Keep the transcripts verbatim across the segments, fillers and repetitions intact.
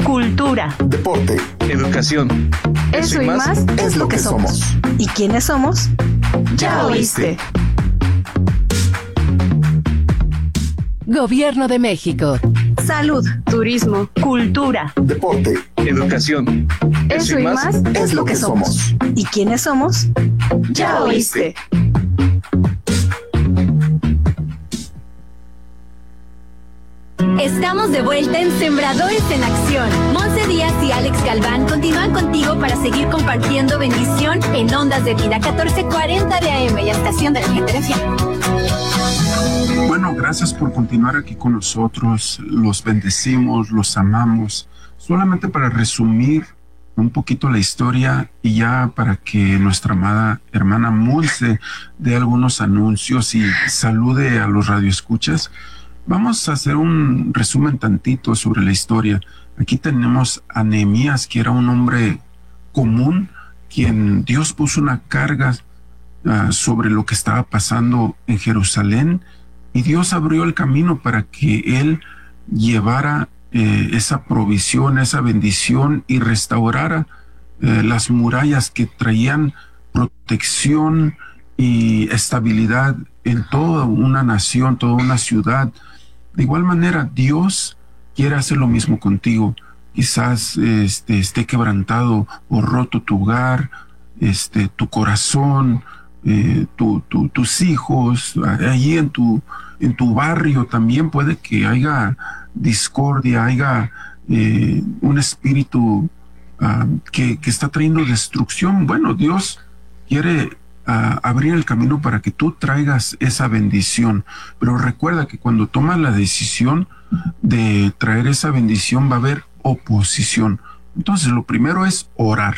cultura, deporte, educación. Eso, Eso y más, más es lo que somos. somos. ¿Y quiénes somos? Ya oíste. Gobierno de México. Salud, turismo, cultura, deporte, educación. Eso, Eso y más, más es lo que somos. ¿Y quiénes somos? Ya oíste. Estamos de vuelta en Sembradores en Acción. Monse Díaz y Alex Galván continúan contigo para seguir compartiendo bendición en Ondas de Vida catorce cuarenta de A M y Estación de la Gente de Fiel. Bueno, gracias por continuar aquí con nosotros. Los bendecimos, los amamos. Solamente para resumir un poquito la historia y ya para que nuestra amada hermana Monse dé algunos anuncios y salude a los radioescuchas. Vamos a hacer un resumen tantito sobre la historia. Aquí tenemos a Nehemías, que era un hombre común, quien Dios puso una carga uh, sobre lo que estaba pasando en Jerusalén, y Dios abrió el camino para que él llevara eh, esa provisión, esa bendición y restaurara eh, las murallas que traían protección y estabilidad en toda una nación, toda una ciudad. De igual manera, Dios quiere hacer lo mismo contigo. Quizás este, esté quebrantado o roto tu hogar, este, tu corazón, eh, tu, tu, tus hijos, allí en tu, en tu barrio también puede que haya discordia, haya eh, un espíritu uh, que, que está trayendo destrucción. Bueno, Dios quiere a abrir el camino para que tú traigas esa bendición. Pero recuerda que cuando tomas la decisión de traer esa bendición va a haber oposición. Entonces lo primero es orar.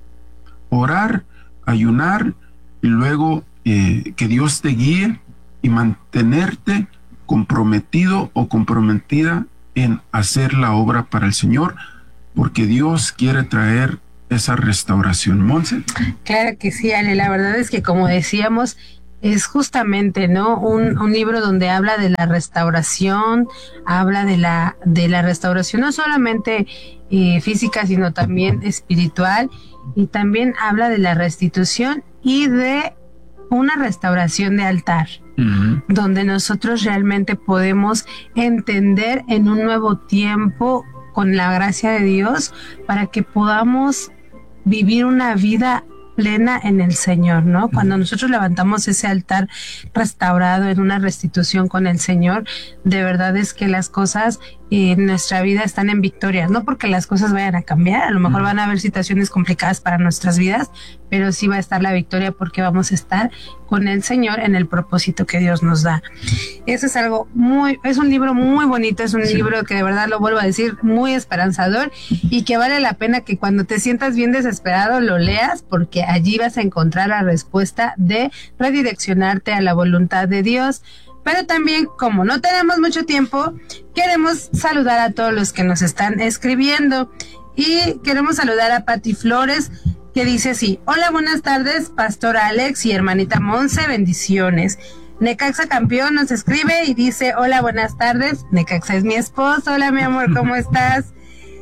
Orar, ayunar y luego eh, que Dios te guíe y mantenerte comprometido o comprometida en hacer la obra para el Señor, porque Dios quiere traer esa restauración. Monse. Claro que sí, Ale, la verdad es que como decíamos, es justamente, ¿no? Un, un libro donde habla de la restauración, habla de la, de la restauración no solamente eh, física, sino también espiritual, y también habla de la restitución y de una restauración de altar, uh-huh. donde nosotros realmente podemos entender en un nuevo tiempo con la gracia de Dios para que podamos vivir una vida plena en el Señor, ¿no? Cuando nosotros levantamos ese altar restaurado en una restitución con el Señor, de verdad es que las cosas en nuestra vida están en victoria, no porque las cosas vayan a cambiar, a lo mejor van a haber situaciones complicadas para nuestras vidas, pero sí va a estar la victoria porque vamos a estar con el Señor en el propósito que Dios nos da. Eso es algo muy, es un libro muy bonito, es un sí. libro que de verdad, lo vuelvo a decir, muy esperanzador y que vale la pena que cuando te sientas bien desesperado lo leas, porque allí vas a encontrar la respuesta de redireccionarte a la voluntad de Dios. Pero también, como no tenemos mucho tiempo, queremos saludar a todos los que nos están escribiendo. Y queremos saludar a Pati Flores, que dice así: hola, buenas tardes, Pastor Alex y hermanita Monse, bendiciones. Necaxa Campeón nos escribe y dice: hola, buenas tardes. Necaxa es mi esposo. Hola, mi amor, ¿cómo estás?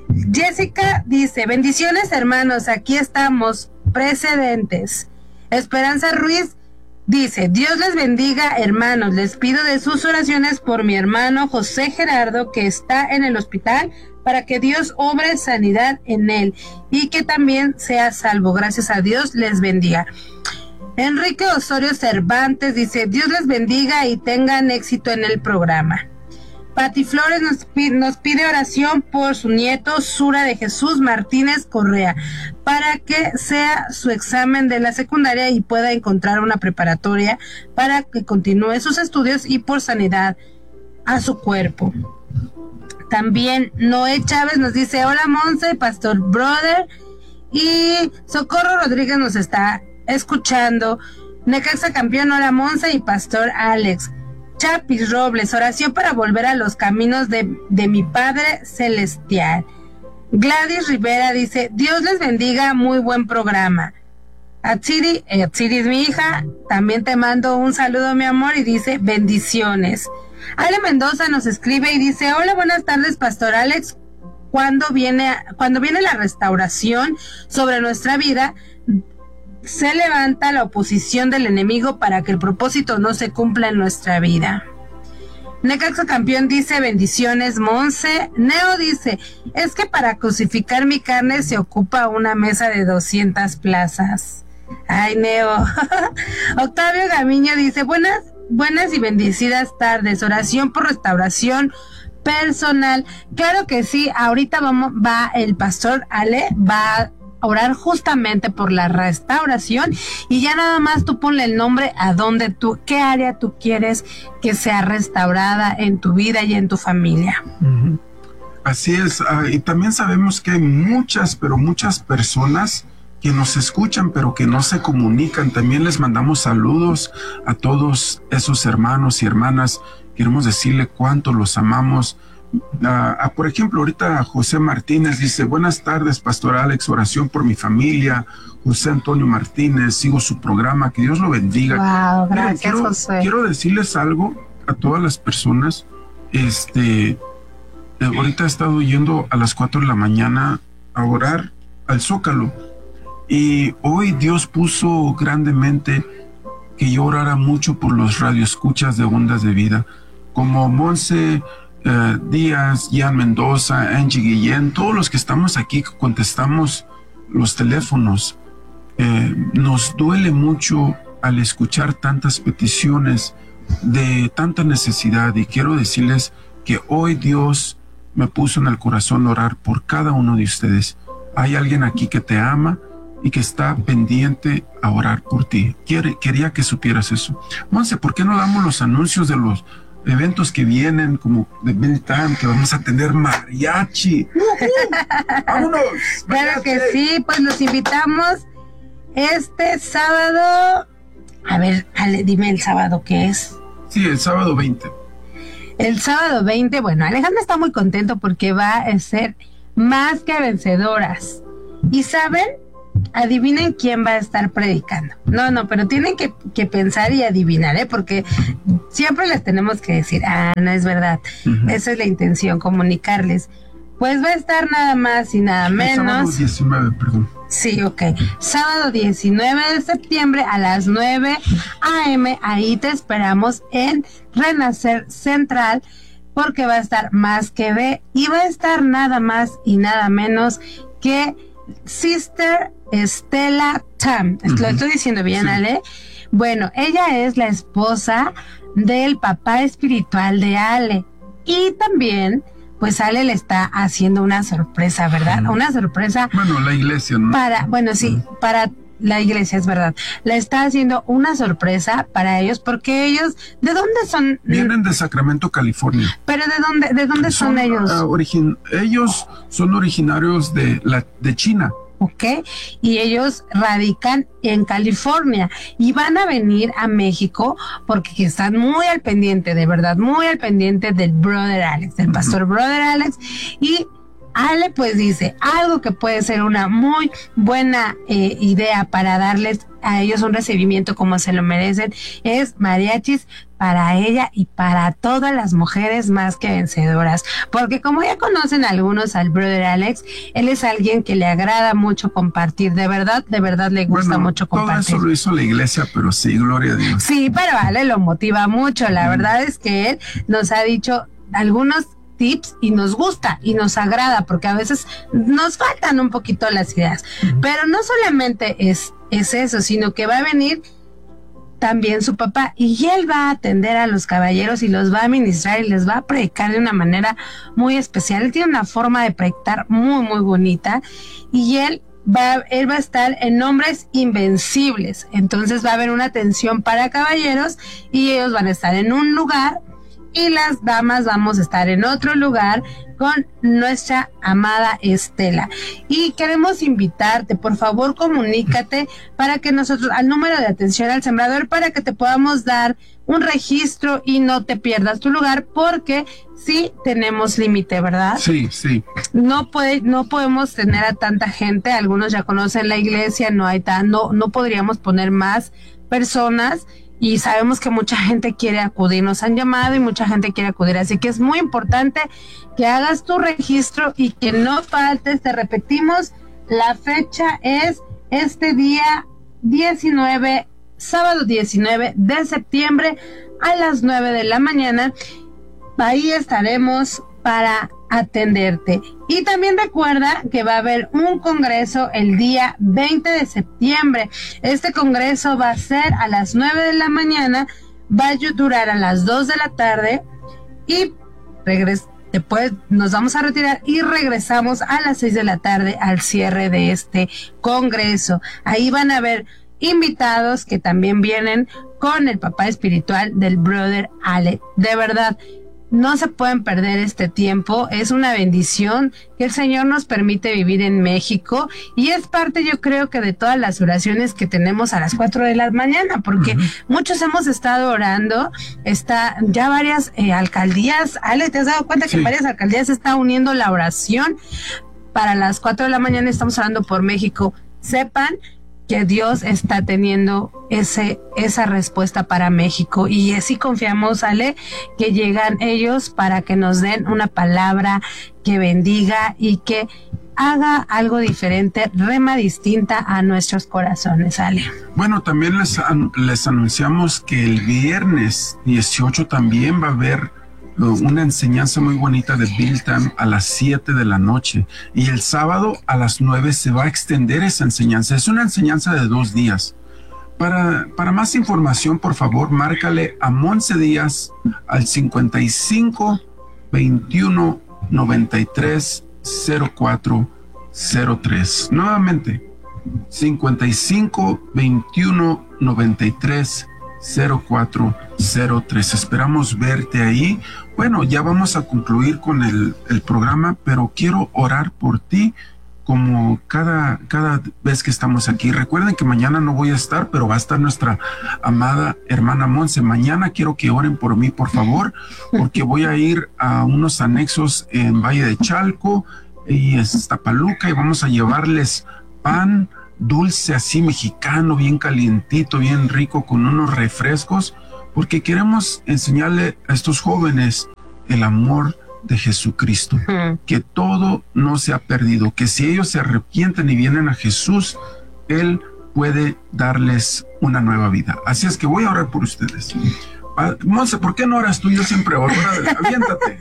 Jessica dice: bendiciones, hermanos, aquí estamos, precedentes. Esperanza Ruiz dice: Dios les bendiga, hermanos, les pido de sus oraciones por mi hermano José Gerardo, que está en el hospital, para que Dios obre sanidad en él y que también sea salvo. Gracias a Dios, les bendiga. Enrique Osorio Cervantes dice: Dios les bendiga y tengan éxito en el programa. Pati Flores nos pide, nos pide oración por su nieto Sura de Jesús Martínez Correa, para que sea su examen de la secundaria y pueda encontrar una preparatoria para que continúe sus estudios y por sanidad a su cuerpo. También Noé Chávez nos dice: hola, Monse, Pastor Brother, y Socorro Rodríguez nos está escuchando. Necaxa Campeón, hola, Monse y Pastor Alex. Chapis Robles: oración para volver a los caminos de, de mi Padre Celestial. Gladys Rivera dice: Dios les bendiga, muy buen programa. Atsiri, eh, Atsiri es mi hija, también te mando un saludo, mi amor, y dice: bendiciones. Ale Mendoza nos escribe y dice: hola, buenas tardes, Pastor Alex, cuando viene, cuando viene la restauración sobre nuestra vida, se levanta la oposición del enemigo para que el propósito no se cumpla en nuestra vida. Necaxa Campeón dice, bendiciones, Monse. Neo dice, es que para crucificar mi carne se ocupa una mesa de doscientas plazas. Ay, Neo. Octavio Gamiño dice, buenas, buenas y bendecidas tardes, oración por restauración personal. Claro que sí, ahorita vamos, va el pastor Ale, va a orar justamente por la restauración, y ya nada más tú ponle el nombre a donde tú, qué área tú quieres que sea restaurada en tu vida y en tu familia. Uh-huh. Así es, uh, y también sabemos que hay muchas, pero muchas personas que nos escuchan pero que no se comunican. También les mandamos saludos a todos esos hermanos y hermanas. Queremos decirle cuánto los amamos. Uh, uh, por ejemplo, ahorita José Martínez dice, buenas tardes, Pastor Alex, oración por mi familia. José Antonio Martínez, sigo su programa, que Dios lo bendiga. Wow, gracias, Mira, quiero, José. Quiero decirles algo a todas las personas. Este, eh, ahorita he estado yendo a las cuatro de la mañana a orar al Zócalo, y hoy Dios puso grandemente que yo orara mucho por los radioescuchas de Ondas de Vida, como Monse Uh, Díaz, Jan Mendoza, Angie Guillén, todos los que estamos aquí que contestamos los teléfonos. Eh, nos duele mucho al escuchar tantas peticiones de tanta necesidad, y quiero decirles que hoy Dios me puso en el corazón orar por cada uno de ustedes. Hay alguien aquí que te ama y que está pendiente a orar por ti. Quiere, quería que supieras eso. Monse, ¿por qué no damos los anuncios de los eventos que vienen, como de Bill Time, que vamos a tener mariachi? ¡Uh-huh! ¡Vámonos! Claro que sí, pues los invitamos este sábado. A ver, Ale, dime el sábado qué es. Sí, el sábado veinte. El sábado veinte, bueno, Alejandra está muy contento porque va a ser Más que Vencedoras. ¿Y saben? Adivinen quién va a estar predicando. No, no, pero tienen que, que pensar y adivinar, ¿eh? Porque siempre les tenemos que decir, ah, no es verdad. Uh-huh. Esa es la intención, comunicarles. Pues va a estar nada más y nada menos. El sábado diecinueve, perdón. Sí, ok. Sábado diecinueve de septiembre a las nueve a eme. Ahí te esperamos en Renacer Central, porque va a estar Más que Ve, y va a estar nada más y nada menos que Sister Estela Tam. Uh-huh. Lo estoy diciendo bien, sí. Ale. Bueno, ella es la esposa del papá espiritual de Ale, y también pues Ale le está haciendo una sorpresa, ¿verdad? Uh-huh. Una sorpresa. Bueno, la iglesia, ¿no? Para, bueno, sí, uh-huh. para la iglesia, es verdad. Le está haciendo una sorpresa para ellos, porque ellos, ¿de dónde son? Vienen de Sacramento, California. ¿Pero de dónde, de dónde son, son ellos? Uh, origin, ellos son originarios de, la, de China. Ok, y ellos radican en California y van a venir a México porque están muy al pendiente, de verdad, muy al pendiente del Brother Alex, del pastor uh-huh. Brother Alex. Y Ale pues dice algo que puede ser una muy buena eh, idea para darles a ellos un recibimiento como se lo merecen, es mariachis para ella y para todas las mujeres más que vencedoras, porque como ya conocen algunos al Brother Alex, él es alguien que le agrada mucho compartir, de verdad, de verdad le gusta bueno, mucho compartir. Todo eso lo hizo la iglesia, pero sí, gloria a Dios. Sí, pero Ale lo motiva mucho, la mm. verdad es que él nos ha dicho algunos tips y nos gusta y nos agrada, porque a veces nos faltan un poquito las ideas, uh-huh. pero no solamente es, es eso, sino que va a venir también su papá, y él va a atender a los caballeros y los va a ministrar y les va a predicar de una manera muy especial. Él tiene una forma de predicar muy muy bonita, y él va, él va a estar en Hombres Invencibles. Entonces va a haber una atención para caballeros, y ellos van a estar en un lugar y las damas vamos a estar en otro lugar con nuestra amada Estela. Y queremos invitarte, por favor comunícate para que nosotros, al número de atención al sembrador, para que te podamos dar un registro y no te pierdas tu lugar, porque sí tenemos límite, ¿verdad? Sí, sí. No puede, no podemos tener a tanta gente, algunos ya conocen la iglesia, no hay tan, no, no podríamos poner más personas. y sabemos que mucha gente quiere acudir, nos han llamado y mucha gente quiere acudir, así que es muy importante que hagas tu registro y que no faltes. Te repetimos, la fecha es este día diecinueve, sábado diecinueve de septiembre a las nueve de la mañana. Ahí estaremos para atenderte. Y también recuerda que va a haber un congreso el día veinte de septiembre. Este congreso va a ser a las nueve de la mañana, va a durar a las dos de la tarde y regres después nos vamos a retirar y regresamos a las seis de la tarde al cierre de este congreso. Ahí van a haber invitados que también vienen con el papá espiritual del brother Ale. De verdad, no se pueden perder este tiempo, es una bendición que el Señor nos permite vivir en México y es parte, yo creo, que de todas las oraciones que tenemos a las cuatro de la mañana, porque uh-huh. muchos hemos estado orando, está ya varias eh, alcaldías. Ale, ¿te has dado cuenta sí. que varias alcaldías se está uniendo la oración? Para las cuatro de la mañana estamos orando por México. Sepan que Dios está teniendo ese esa respuesta para México y así confiamos, Ale, que llegan ellos para que nos den una palabra que bendiga y que haga algo diferente, rema distinta a nuestros corazones, Ale. Bueno, también les, les anunciamos que el viernes dieciocho también va a haber una enseñanza muy bonita de Biltam a las siete de la noche y el sábado a las nueve se va a extender esa enseñanza. Es una enseñanza de dos días. Para, para más información, por favor, márcale a Monse Díaz al cincuenta y cinco, veintiuno, noventa y tres, cero cuatro cero tres. Nuevamente, cincuenta y cinco, veintiuno, noventa y tres, cero cuatro cero tres. Esperamos verte ahí. Bueno, ya vamos a concluir con el, el programa, pero quiero orar por ti como cada, cada vez que estamos aquí. Recuerden que mañana no voy a estar, pero va a estar nuestra amada hermana Monse. Mañana quiero que oren por mí, por favor, porque voy a ir a unos anexos en Valle de Chalco y Iztapaluca y vamos a llevarles pan dulce así mexicano, bien calientito, bien rico, con unos refrescos, porque queremos enseñarle a estos jóvenes el amor de Jesucristo, uh-huh. que todo no se ha perdido, que si ellos se arrepienten y vienen a Jesús, Él puede darles una nueva vida. Así es que voy a orar por ustedes. Monse, ¿por qué no oras tú? Yo siempre oro. Aviéntate.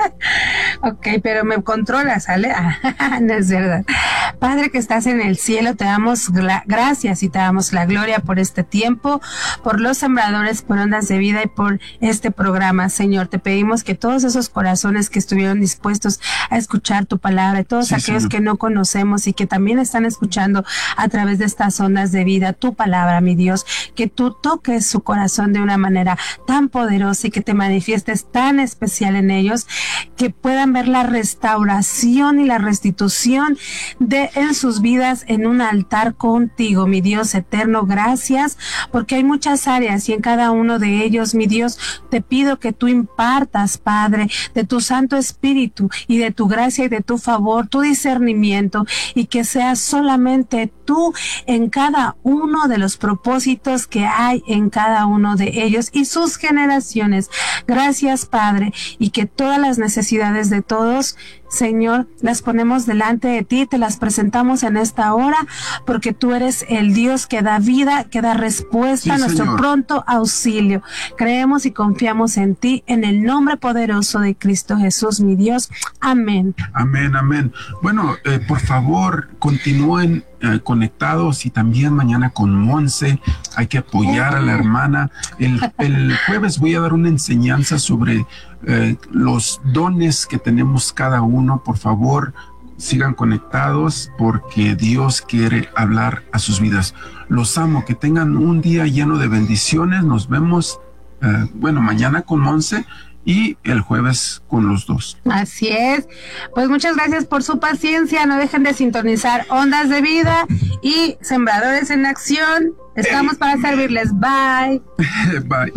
Ok, pero me controlas, ¿sale? No es verdad. Padre que estás en el cielo, te damos gracias y te damos la gloria por este tiempo, por los sembradores, por Ondas de Vida y por este programa, Señor. Te pedimos que todos esos corazones que estuvieron dispuestos a escuchar tu palabra y todos sí, aquellos Señor. Que no conocemos y que también están escuchando a través de estas Ondas de Vida, tu palabra, mi Dios, que tú toques su corazón de una manera tan poderosa y que te manifiestes tan especial en ellos, que puedan ver la restauración y la restitución de en sus vidas en un altar contigo, mi Dios eterno. Gracias, porque hay muchas áreas y en cada uno de ellos, mi Dios, te pido que tú impartas, Padre, de tu Santo Espíritu y de tu gracia y de tu favor, tu discernimiento, y que seas solamente tú en cada uno de los propósitos que hay en cada uno de ellos y sus generaciones. Gracias, Padre, y que todas las necesidades de todos, Señor, las ponemos delante de ti, te las presentamos en esta hora, porque tú eres el Dios que da vida, que da respuesta sí, a nuestro Señor. Pronto auxilio. Creemos y confiamos en ti, en el nombre poderoso de Cristo Jesús, mi Dios. Amén. Amén, amén. Bueno, eh, por favor, continúen eh, conectados y también mañana con Monse. Hay que apoyar a la hermana. El, el jueves voy a dar una enseñanza sobre eh, los dones que tenemos cada uno. Por favor, sigan conectados porque Dios quiere hablar a sus vidas. Los amo, que tengan un día lleno de bendiciones. Nos vemos, eh, bueno, mañana con Monse y el jueves con los dos. Así es. Pues muchas gracias por su paciencia. No dejen de sintonizar Ondas de Vida y Sembradores en Acción. Estamos para servirles. Bye. Bye.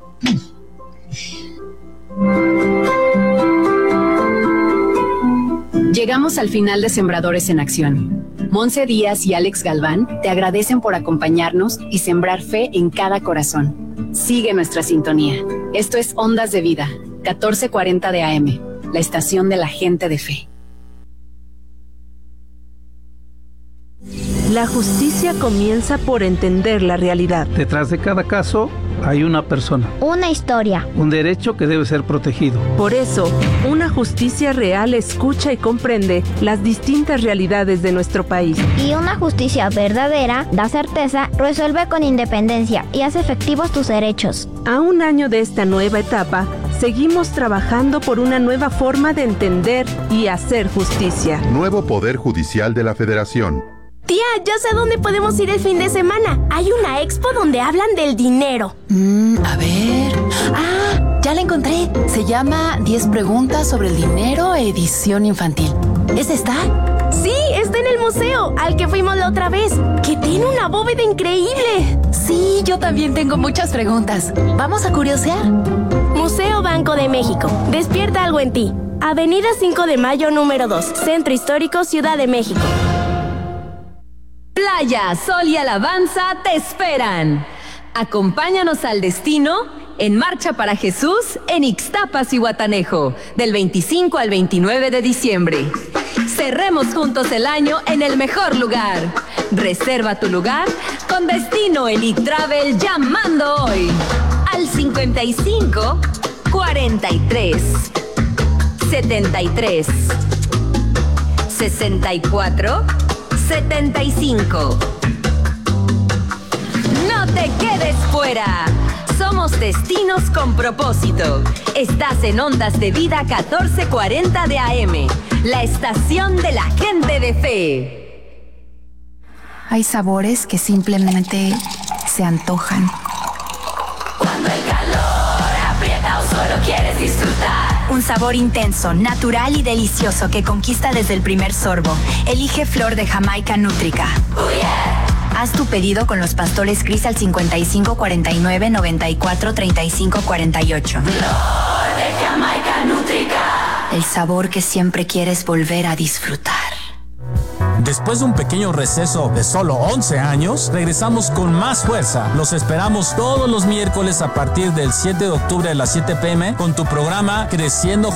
Llegamos al final de Sembradores en Acción. Monse Díaz y Alex Galván te agradecen por acompañarnos y sembrar fe en cada corazón. Sigue nuestra sintonía. Esto es Ondas de Vida, catorce cuarenta de A M, la estación de la gente de fe. La justicia comienza por entender la realidad. Detrás de cada caso hay una persona. Una historia. Un derecho que debe ser protegido. Por eso, una justicia real escucha y comprende las distintas realidades de nuestro país. Y una justicia verdadera da certeza, resuelve con independencia y hace efectivos tus derechos. A un año de esta nueva etapa, seguimos trabajando por una nueva forma de entender y hacer justicia. Nuevo Poder Judicial de la Federación. Tía, ya sé dónde podemos ir el fin de semana. Hay una expo donde hablan del dinero. Mm, a ver... Ah, ya la encontré. Se llama diez preguntas sobre el dinero, edición infantil. ¿Es esta? Sí, está en el museo, al que fuimos la otra vez, que tiene una bóveda increíble. Sí, yo también tengo muchas preguntas. ¿Vamos a curiosear? Museo Banco de México. Despierta algo en ti. Avenida cinco de Mayo, número dos. Centro Histórico, Ciudad de México. Playa, sol y alabanza te esperan. Acompáñanos al destino en Marcha para Jesús en Ixtapas y Guatanejo, del veinticinco al veintinueve de diciembre. Cerremos juntos el año en el mejor lugar. Reserva tu lugar con Destino Elite Travel llamando hoy al cincuenta y cinco, cuarenta y tres, setenta y tres, sesenta y cuatro, setenta y cinco. No te quedes fuera. Somos destinos con propósito. Estás en Ondas de Vida catorce cuarenta de A M, la estación de la gente de fe. Hay sabores que simplemente se antojan. Cuando el calor aprieta o solo quieres disfrutar. Un sabor intenso, natural y delicioso que conquista desde el primer sorbo. Elige Flor de Jamaica Nútrica. Oh, yeah. Haz tu pedido con los pastores Cris al cincuenta y cinco, cuarenta y nueve, noventa y cuatro, treinta y cinco, cuarenta y ocho. Flor de Jamaica Nútrica. El sabor que siempre quieres volver a disfrutar. Después de un pequeño receso de solo once años, regresamos con más fuerza. Los esperamos todos los miércoles a partir del siete de octubre a las siete p m con tu programa Creciendo